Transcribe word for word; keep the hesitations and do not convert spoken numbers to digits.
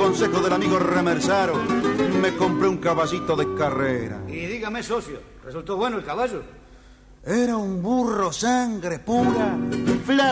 consejo del amigo Remersaro, me compré un caballito de carrera. Y dígame, socio, ¿resultó bueno el caballo? Era un burro sangre pura, flaco.